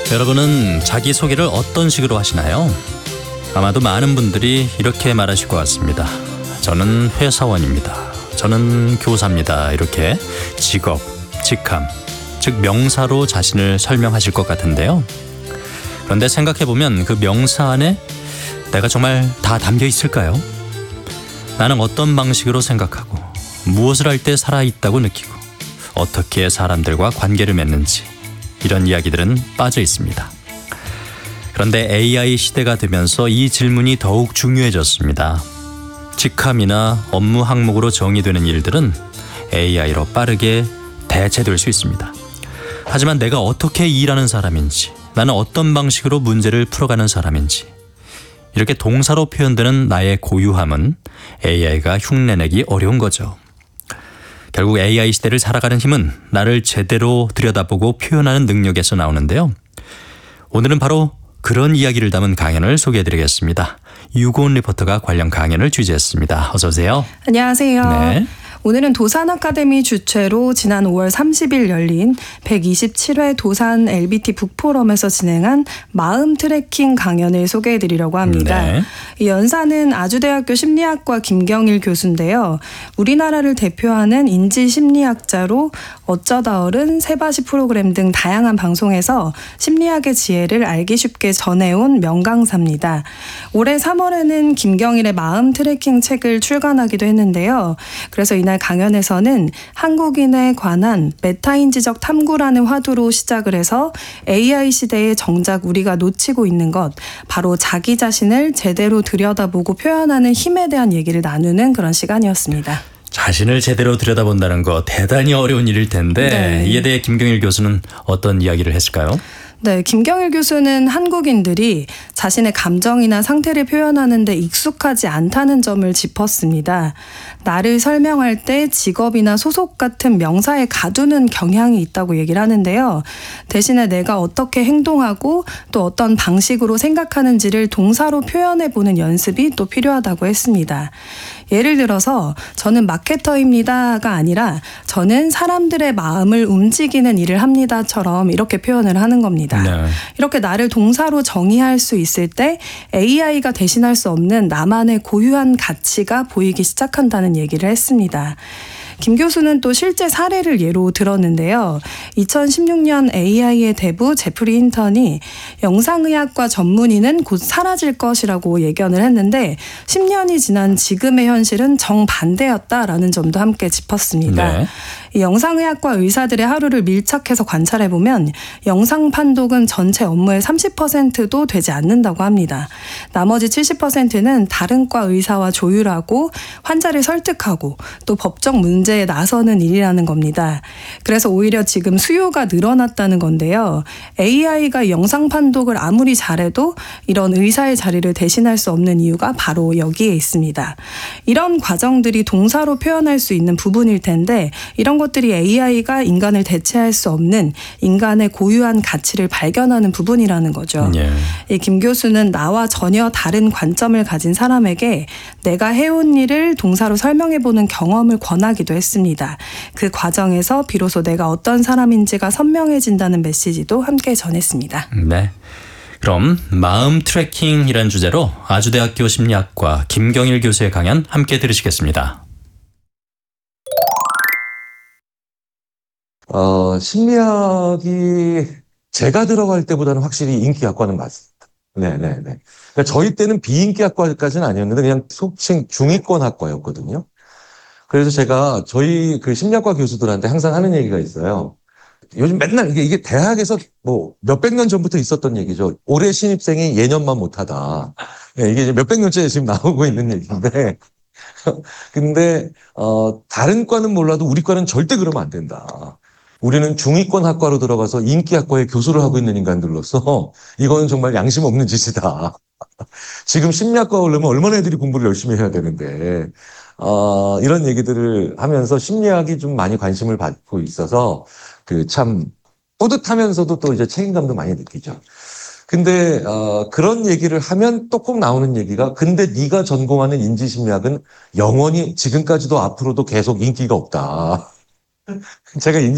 여러분은 자기소개를 어떤 식으로 하시나요? 아마도 많은 분들이 이렇게 말하실 것 같습니다. 저는 회사원입니다. 저는 교사입니다. 이렇게 직업, 직함, 즉 명사로 자신을 설명하실 것 같은데요. 그런데 생각해보면 그 명사 안에 내가 정말 다 담겨 있을까요? 나는 어떤 방식으로 생각하고 무엇을 할 때 살아있다고 느끼고 어떻게 사람들과 관계를 맺는지 이런 이야기들은 빠져 있습니다. 그런데 AI 시대가 되면서 이 질문이 더욱 중요해졌습니다. 직함이나 업무 항목으로 정의되는 일들은 AI로 빠르게 대체될 수 있습니다. 하지만 내가 어떻게 일하는 사람인지, 나는 어떤 방식으로 문제를 풀어가는 사람인지, 이렇게 동사로 표현되는 나의 고유함은 AI가 흉내내기 어려운 거죠. 결국 AI 시대를 살아가는 힘은 나를 제대로 들여다보고 표현하는 능력에서 나오는데요. 오늘은 바로 그런 이야기를 담은 강연을 소개해드리겠습니다. 유고은 리포터가 관련 강연을 취재했습니다. 어서 오세요. 안녕하세요. 네. 오늘은 도산 아카데미 주최로 지난 5월 30일 열린 127회 도산 LBT 북포럼에서 진행한 마음 트래킹 강연을 소개해드리려고 합니다. 네. 이 연사는 아주대학교 심리학과 김경일 교수인데요. 우리나라를 대표하는 인지심리학자로 어쩌다 어른, 세바시 프로그램 등 다양한 방송에서 심리학의 지혜를 알기 쉽게 전해온 명강사입니다. 올해 3월에는 김경일의 마음 트래킹 책을 출간하기도 했는데요. 그래서 이날 강연에서는 한국인에 관한 메타인지적 탐구라는 화두로 시작을 해서 AI 시대에 정작 우리가 놓치고 있는 것, 바로 자기 자신을 제대로 들여다보고 표현하는 힘에 대한 얘기를 나누는 그런 시간이었습니다. 자신을 제대로 들여다본다는 거 대단히 어려운 일일 텐데 네. 이에 대해 김경일 교수는 어떤 이야기를 했을까요? 네, 김경일 교수는 한국인들이 자신의 감정이나 상태를 표현하는 데 익숙하지 않다는 점을 짚었습니다. 나를 설명할 때 직업이나 소속 같은 명사에 가두는 경향이 있다고 얘기를 하는데요. 대신에 내가 어떻게 행동하고 또 어떤 방식으로 생각하는지를 동사로 표현해보는 연습이 또 필요하다고 했습니다. 예를 들어서 저는 마케터입니다가 아니라 저는 사람들의 마음을 움직이는 일을 합니다처럼 이렇게 표현을 하는 겁니다. 네. 이렇게 나를 동사로 정의할 수 있을 때 AI가 대신할 수 없는 나만의 고유한 가치가 보이기 시작한다는 얘기를 했습니다. 김 교수는 또 실제 사례를 예로 들었는데요. 2016년 AI의 대부 제프리 힌턴이 영상의학과 전문의는 곧 사라질 것이라고 예견을 했는데 10년이 지난 지금의 현실은 정반대였다라는 점도 함께 짚었습니다. 네. 이 영상의학과 의사들의 하루를 밀착해서 관찰해보면 영상 판독은 전체 업무의 30%도 되지 않는다고 합니다. 나머지 70%는 다른 과 의사와 조율하고 환자를 설득하고 또 법적 문제에 나서는 일이라는 겁니다. 그래서 오히려 지금 수요가 늘어났다는 건데요. AI가 영상 판독을 아무리 잘해도 이런 의사의 자리를 대신할 수 없는 이유가 바로 여기에 있습니다. 이런 과정들이 동사로 표현할 수 있는 부분일 텐데 이런 것들이 AI가 인간을 대체할 수 없는 인간의 고유한 가치를 발견하는 부분이라는 거죠. 예. 이 김 교수는 나와 전혀 다른 관점을 가진 사람에게 내가 해온 일을 동사로 설명해보는 경험을 권하기도 했습니다. 그 과정에서 비로소 내가 어떤 사람인지가 선명해진다는 메시지도 함께 전했습니다. 네. 그럼 마음 트래킹이란 주제로 아주대학교 심리학과 김경일 교수의 강연 함께 들으시겠습니다. 심리학이 제가 들어갈 때보다는 확실히 인기학과는 맞습니다. 네네네. 그러니까 저희 때는 비인기학과까지는 아니었는데 그냥 속칭 중위권학과였거든요. 그래서 제가 저희 그 심리학과 교수들한테 항상 하는 얘기가 있어요. 요즘 맨날 이게 대학에서 뭐 몇백 년 전부터 있었던 얘기죠. 올해 신입생이 예년만 못하다. 네, 이게 이제 몇백 년째 지금 나오고 있는 얘기인데. 근데 다른 과는 몰라도 우리 과는 절대 그러면 안 된다. 우리는 중위권 학과로 들어가서 인기학과에 교수를 하고 있는 인간들로서 이거는 정말 양심 없는 짓이다. 지금 심리학과 오려면 얼마나 애들이 공부를 열심히 해야 되는데 이런 얘기들을 하면서 심리학이 좀 많이 관심을 받고 있어서 그 참 뿌듯하면서도 또 이제 책임감도 많이 느끼죠. 근데 그런 얘기를 하면 또 꼭 나오는 얘기가 근데 네가 전공하는 인지심리학은 영원히 지금까지도 앞으로도 계속 인기가 없다. 제가